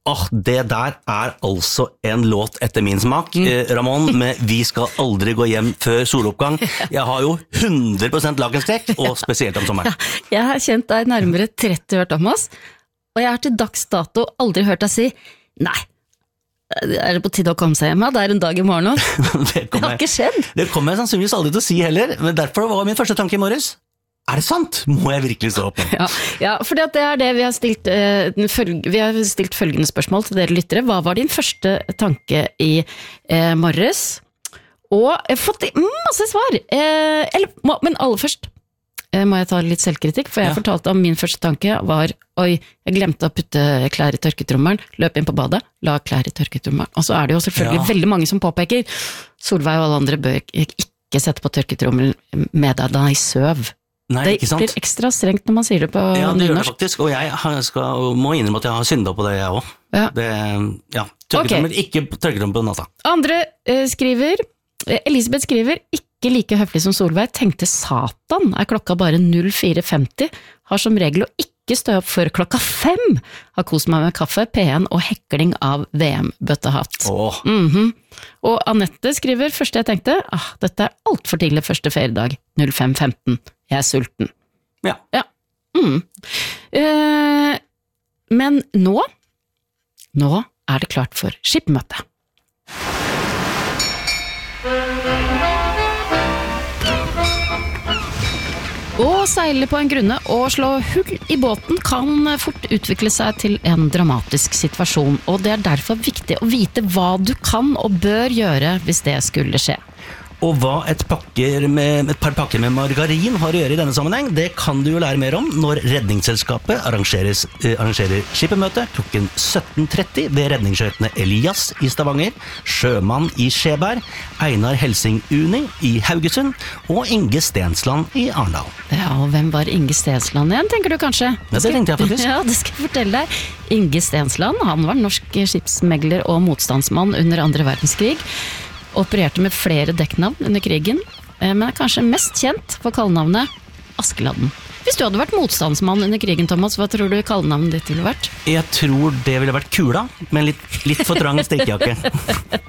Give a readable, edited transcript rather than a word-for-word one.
Det der altså en låt etter min smak, Ramón, med Vi skal aldri gå hjem før soloppgang. Jeg har jo 100% lakenskrekk, og spesielt om sommeren. Jeg har kjent deg nærmere 30 år, Thomas, og jeg har til dags dato aldri hørt deg si, nei, det på tide å komme seg hjem, det en dag i morgen nå. Det har ikke skjedd. Det kommer jeg sannsynligvis aldri til å si heller, men derfor var min første tanke i morges. Det sant? Må jeg virkelig stå opp? Ja, for det det vi har stilt, vi har stilt følgende spørsmål til dere lyttere. Hva var din første tanke i morges? Og jeg har fått masse svar. Men aller først må jeg ta litt selvkritikk, for jeg fortalte om min første tanke var, jeg glemte å putte klær i tørketrommelen, løp inn på badet, la klær i tørketrommelen. Og så det jo selvfølgelig veldig mange som påpeker, Solveig og alle andre bør ikke sette på tørketrommelen med deg da i søv. Nei, det blir ekstra strengt når man sier det på nynorsk. Ja, det gjør det faktisk, og jeg må innrømme at jeg har syndet på det, jeg også. Tørketrommel, ikke tørketrommel på natta. Andre skriver, Elisabeth skriver, ikke like høflig som Solveig, tenkte Satan, klokka bare 04:50, har som regel å ikke stå opp før klokka 5, har kost meg med kaffe, P1 og hekling av VM-bøttehatt. Og Annette skriver, første jeg tenkte, dette alt for tidlig første feriedag, 05:15, jeg sulten. Men nå det klart for skipmøte. Å seile på en grunne og slå hull i båten kan fort utvikle seg til en dramatisk situasjon, og det derfor viktig å vite hva du kan og bør gjøre hvis det skulle skje. Og hva et par pakker med margarin har å gjøre i denne sammenheng, det kan du jo lære mer om når Redningsselskapet arrangerer skipemøte klokken 17:30 ved redningsskøytene Elias i Stavanger, Sjømann i Skjeberg, Einar Helsing Uni i Haugesund og Inge Stensland i Arendal. Og hvem var Inge Stensland igjen, tenker du kanskje? Det tenkte jeg faktisk. Ja, det skal jeg fortelle deg. Inge Stensland, han var norsk skipsmegler og motstandsmann under andre verdenskrig. Opererte med flere dekknavn under krigen, men kanskje mest kjent for kallenavnet Askeladden. Hvis du hadde vært motstandsmann under krigen, Thomas, hva tror du kallenavnet ditt ville vært? Jeg tror det ville vært Kula, men litt for trang strikkjakke.